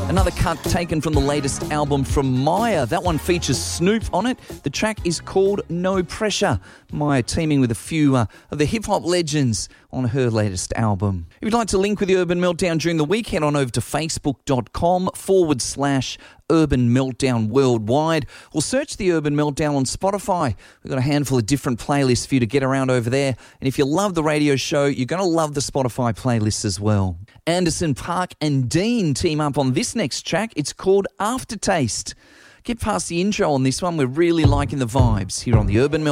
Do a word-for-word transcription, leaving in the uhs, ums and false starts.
Another cut taken from the latest album from Maya. That one features Snoop on it. The track is called No Pressure. Maya teaming with a few uh, of the hip-hop legends on her latest album. If you'd like to link with the Urban Meltdown during the week, head on over to facebook.com forward slash Urban Meltdown Worldwide, or search the Urban Meltdown on Spotify. We've got a handful of different playlists for you to get around over there. And if you love the radio show, you're going to love the Spotify playlists as well. Anderson .Paak and Dean team up on this next track. It's called Aftertaste. Get past the intro on this one. We're really liking the vibes here on the Urban Meltdown.